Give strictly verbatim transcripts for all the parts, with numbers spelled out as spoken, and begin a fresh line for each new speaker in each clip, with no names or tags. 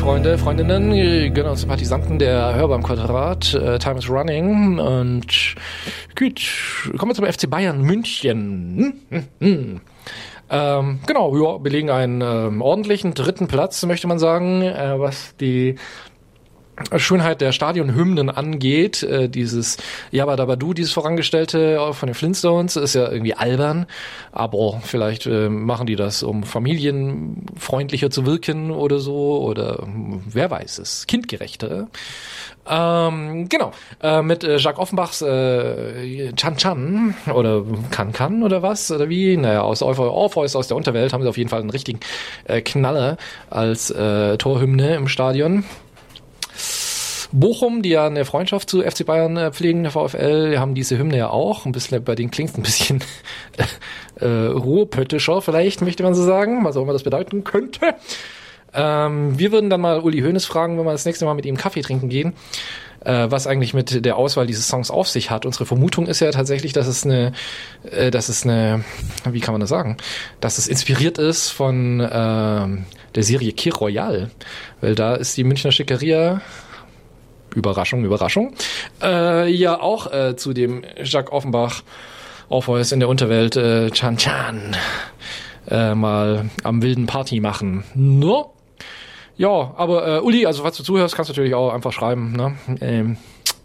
Freunde, Freundinnen, genau, Sympathisanten der Hörbar im Quadrat. Uh, time is running. Und gut, kommen wir zum F C Bayern München. Hm, hm, hm. Ähm, genau, ja, belegen einen ähm, ordentlichen dritten Platz, möchte man sagen, äh, was die Schönheit der Stadionhymnen angeht. Äh, dieses Jabba Dabba Du, dieses vorangestellte von den Flintstones, ist ja irgendwie albern, aber vielleicht äh, machen die das, um familienfreundlicher zu wirken oder so, oder wer weiß es, kindgerechter. Ähm, genau, äh, mit äh, Jacques Offenbachs äh, Chan Chan oder Kan Kan oder was, oder wie, naja, aus Orpheus aus der Unterwelt haben sie auf jeden Fall einen richtigen äh, Knaller als äh, Torhymne im Stadion. Bochum, die ja eine Freundschaft zu F C Bayern äh, pflegen, der VfL, haben diese Hymne ja auch. Ein bisschen, bei denen klingt es ein bisschen äh, ruhrpöttischer vielleicht, möchte man so sagen, was auch immer das bedeuten könnte. Ähm, wir würden dann mal Uli Hoeneß fragen, wenn wir das nächste Mal mit ihm Kaffee trinken gehen, äh, was eigentlich mit der Auswahl dieses Songs auf sich hat. Unsere Vermutung ist ja tatsächlich, dass es eine, äh, dass es eine, wie kann man das sagen, dass es inspiriert ist von äh, der Serie Kir Royal, weil da ist die Münchner Schickeria, Überraschung, Überraschung, äh, ja auch äh, zu dem Jacques Offenbach Orpheus in der Unterwelt äh, Chan Chan äh, mal am wilden Party machen. No? Ja, aber äh, Uli, also falls du zuhörst, kannst du natürlich auch einfach schreiben, ne? Ähm,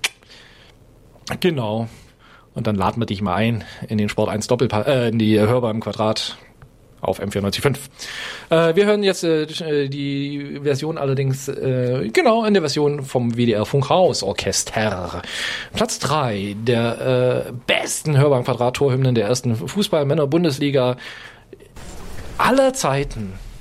genau. Und dann laden wir dich mal ein in den Sport eins Doppelpass, äh, in die Hörbar im Quadrat auf M vierundneunzig Komma fünf. Äh, wir hören jetzt äh, die Version allerdings, äh, genau, in der Version vom W D R Funkhaus Orchester. Platz drei der äh, besten Hörbar im Quadrat Torhymnen der ersten Fußball-Männer-Bundesliga aller Zeiten.